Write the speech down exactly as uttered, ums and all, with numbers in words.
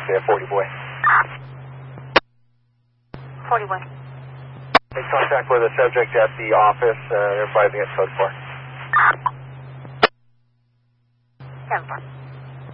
say a forty boy. forty-one. Make contact with the subject at the office. Uh, they're advising at code four. seven four.